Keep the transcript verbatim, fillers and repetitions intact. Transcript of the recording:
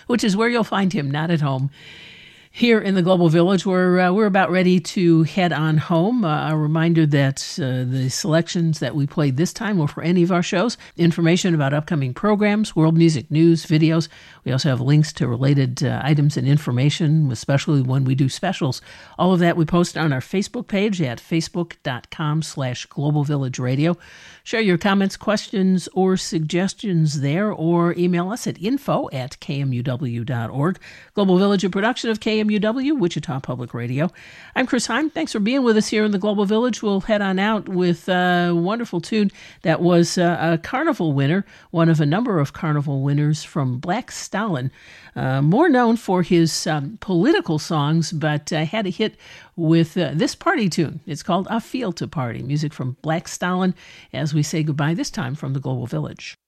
which is where you'll find him, not at home. Here in the Global Village, we're, uh, we're about ready to head on home. Uh, a reminder that uh, the selections that we played this time were for any of our shows. Information about upcoming programs, world music news, videos. We also have links to related uh, items and information, especially when we do specials. All of that we post on our Facebook page at facebook.com slash Global Village Radio. Share your comments, questions, or suggestions there, or email us at info at k m u w dot org. Global Village, a production of K M U W, Wichita Public Radio. I'm Chris Heim. Thanks for being with us here in the Global Village. We'll head on out with a wonderful tune that was uh, a Carnival winner, one of a number of Carnival winners from Black Stalin, uh, more known for his um, political songs, but uh, had a hit with uh, this party tune. It's called A Feel to Party, music from Black Stalin, as we say goodbye this time from the Global Village.